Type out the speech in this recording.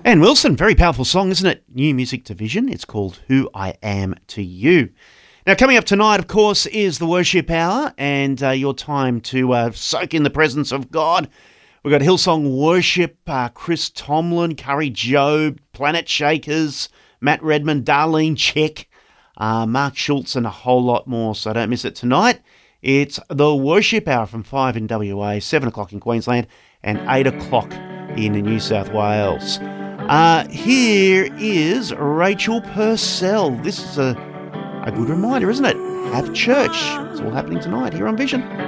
Ann Wilson, very powerful song, isn't it? New music division. It's called Who I Am to You. Now, coming up tonight, of course, is the worship hour and your time to soak in the presence of God. We've got Hillsong Worship, Chris Tomlin, Curry Job, Planet Shakers, Matt Redmond, Darlene Check, Mark Schultz, and a whole lot more. So don't miss it tonight. It's the worship hour from 5 in WA, 7 o'clock in Queensland, and 8 o'clock in New South Wales. Here is Rachel Purcell. This is a good reminder, isn't it? Have church. It's all happening tonight here on Vision.